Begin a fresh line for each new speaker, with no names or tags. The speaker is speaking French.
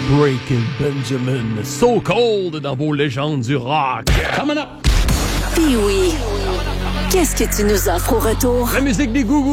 Breaking Benjamin, So Cold dans vos légendes du rock. Coming up!
Pee-wee, qu'est-ce que tu nous offres au retour?
La musique des gougous.